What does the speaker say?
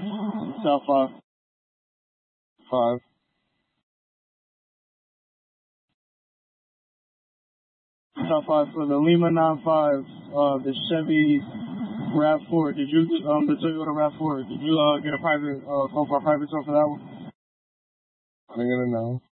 South 5. 5. South 5 for the Lima 95, the Chevy RAV4. Did you, the Toyota RAV4, did you, get a private, go for a private tour for that one? I'm gonna know.